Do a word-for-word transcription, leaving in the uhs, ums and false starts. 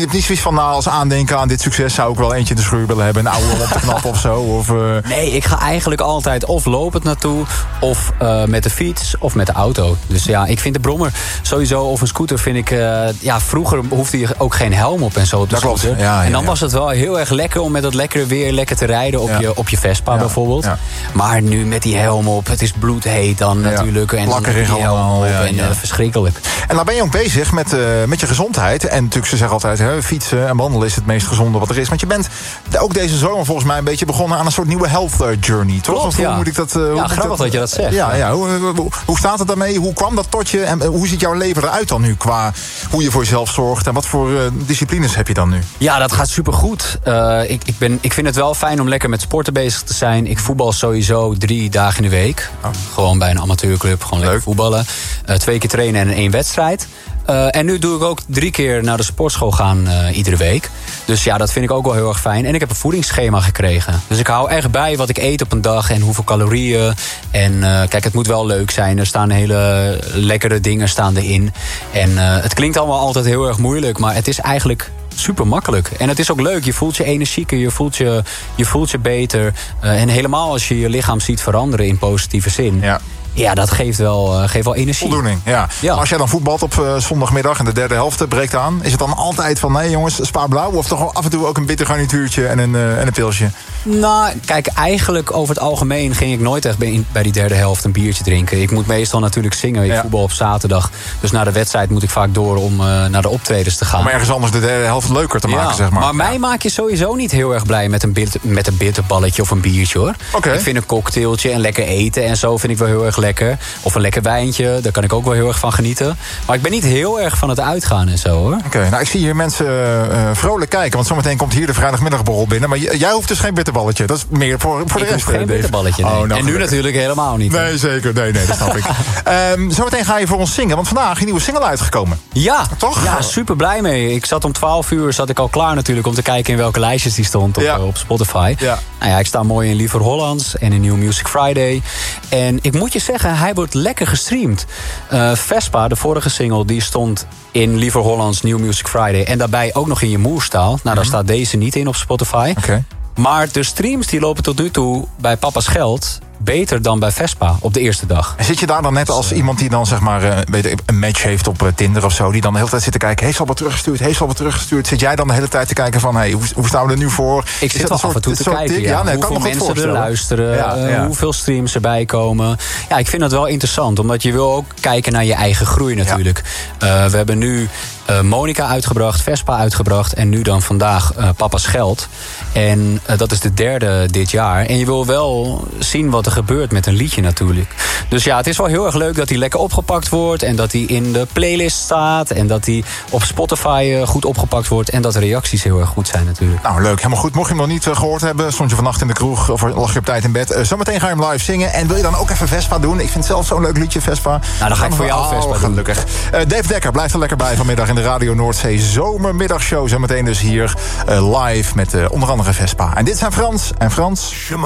hebt niet zoiets van, nou, als aandenken aan dit succes zou ik wel eentje in de schuur willen hebben, een oude op de knap of zo? Of, uh... Nee, ik ga eigenlijk altijd of lopend naartoe, of uh, met de fiets, of met de auto. Dus ja, ik vind de brommer sowieso, of een scooter vind ik... Uh, ja, vroeger hoefde je ook geen helm op en zo op de dat scooter. Klopt. Ja, ja, en dan ja. was het wel heel erg lekker om met dat lekkere weer lekker te rijden op, ja. je, op je Vespa ja. bijvoorbeeld. Ja. Maar nu met die helm op, het is bloedheet dan ja. natuurlijk. En Plakker dan die helm op ja, en ja. Uh, verschrikkelijk. En dan ben je ook bezig met, uh, met je gezondheid. En natuurlijk, ze zeggen altijd, hè, fietsen en wandelen is het meest gezonde wat er is. Want je bent ook deze zomer volgens mij een beetje begonnen aan een soort nieuwe health journey. Toch? Klopt, hoe ja. moet ik dat... Uh, ja, grappig dat, dat je dat zegt. Ja, ja. Hoe, hoe, hoe staat het daarmee? Hoe kwam dat tot je? En hoe ziet jouw leven eruit dan nu? Qua hoe je voor jezelf zorgt. En wat voor uh, disciplines heb je dan nu? Ja, dat gaat supergoed. Uh, ik, ik, ben, ik vind het wel fijn om lekker met sporten bezig te zijn. Ik voetbal sowieso drie dagen in de week. Oh. Gewoon bij een amateurclub. Gewoon lekker Leuk. voetballen. Uh, twee keer trainen en één wedstrijd. Uh, en nu doe ik ook drie keer naar de sportschool gaan uh, iedere week. Dus ja, dat vind ik ook wel heel erg fijn. En ik heb een voedingsschema gekregen. Dus ik hou echt bij wat ik eet op een dag en hoeveel calorieën. En uh, kijk, het moet wel leuk zijn. Er staan hele lekkere dingen staan erin. En uh, het klinkt allemaal altijd heel erg moeilijk, maar het is eigenlijk super makkelijk. En het is ook leuk. Je voelt je energieker, je voelt je, je, voelt je beter. Uh, en helemaal als je je lichaam ziet veranderen in positieve zin. Ja. Ja, dat geeft wel, uh, geeft wel energie. Voldoening, ja. ja. Als jij dan voetbalt op uh, zondagmiddag en de derde helft breekt aan, is het dan altijd van, nee jongens, spaar blauw? Of toch af en toe ook een bitter garnituurtje en een, uh, en een pilsje? Nou, kijk, eigenlijk over het algemeen ging ik nooit echt bij, bij die derde helft een biertje drinken. Ik moet meestal natuurlijk zingen. Ik ja. voetbal op zaterdag. Dus na de wedstrijd moet ik vaak door om uh, naar de optredens te gaan. Om ergens anders de derde helft leuker te maken, ja, zeg maar. Maar mij ja. maak je sowieso niet heel erg blij met een, bit, met een bitterballetje of een biertje, hoor. Okay. Ik vind een cocktailtje en lekker eten en zo vind ik wel heel erg lekker. Of een lekker wijntje, daar kan ik ook wel heel erg van genieten. Maar ik ben niet heel erg van het uitgaan en zo, hoor. Oké, okay, nou ik zie hier mensen uh, vrolijk kijken. Want zometeen komt hier de vrijdagmiddagborrel binnen. Maar j- jij hoeft dus geen bitterballetje. Dat is meer voor, voor ik de rest. Ik hoef geen bitterballetje, nee. Oh, nou, en nu natuurlijk helemaal niet. Nee, zeker. Nee, nee, dat snap ik. Um, zometeen ga je voor ons zingen. Want vandaag een nieuwe single uitgekomen. Ja, toch? Ja, super blij mee. Ik zat om twaalf uur zat ik al klaar natuurlijk om te kijken in welke lijstjes die stond op, ja. uh, op Spotify. Ja. Nou ja, ik sta mooi in Lieve Hollands en in New Music Friday. En ik moet je zeggen, hij wordt lekker gestreamd. Uh, Vespa, de vorige single, die stond in Lieve Hollands, New Music Friday. En daarbij ook nog in je moerstaal. Nou, mm-hmm. daar staat deze niet in op Spotify. Okay. Maar de streams die lopen tot nu toe bij Papa's Geld beter dan bij Vespa op de eerste dag. En zit je daar dan net als iemand die dan zeg maar uh, een match heeft op uh, Tinder of zo, die dan de hele tijd zit te kijken, heeft ze al wat teruggestuurd, heeft ze al wat teruggestuurd? Zit jij dan de hele tijd te kijken van, hey, hoe, hoe staan we er nu voor? Ik zit wel af en toe te kijken, ja. Ja, nee, hoeveel mensen er luisteren, ja, ja. Uh, hoeveel streams erbij komen. Ja, ik vind dat wel interessant, omdat je wil ook kijken naar je eigen groei natuurlijk. Ja. Uh, we hebben nu uh, Monica uitgebracht, Vespa uitgebracht en nu dan vandaag uh, Papa's Geld. En uh, dat is de derde dit jaar. En je wil wel zien wat er gebeurt met een liedje natuurlijk. Dus ja, het is wel heel erg leuk dat hij lekker opgepakt wordt en dat hij in de playlist staat en dat hij op Spotify uh, goed opgepakt wordt en dat de reacties heel erg goed zijn natuurlijk. Nou, leuk. Helemaal goed. Mocht je hem nog niet uh, gehoord hebben, stond je vannacht in de kroeg of lag je op tijd in bed. Uh, zometeen ga je hem live zingen. En wil je dan ook even Vespa doen? Ik vind zelf zo'n leuk liedje, Vespa. Nou, dan ga ik voor jou oh, Vespa doen. Gelukkig. Uh, Dave Dekker blijft er lekker bij vanmiddag in de Radio Noordzee Zomermiddagshow. Zometeen dus hier uh, live met uh, onder andere Vespa. En dit zijn Frans en Frans.